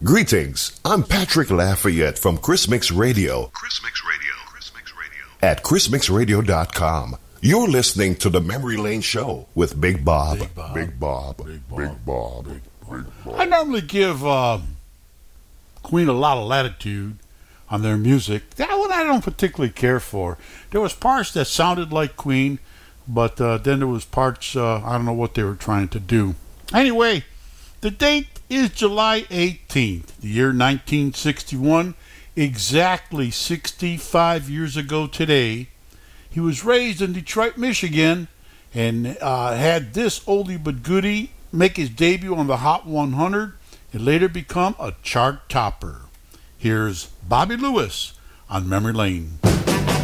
Greetings, I'm Patrick Lafayette from Chris Mix Radio. At chrismixradio.com. You're listening to the Memory Lane Show with Big Bob. Big Bob. I normally give Queen a lot of latitude on their music. That one I don't particularly care for. There was parts that sounded like Queen, but then there was parts, I don't know what they were trying to do. Anyway, the date is July 18th, the year 1961, exactly 65 years ago today. He was raised in Detroit, Michigan, and had this oldie but goodie make his debut on the Hot 100 and later become a chart topper. Here's Bobby Lewis on Memory Lane.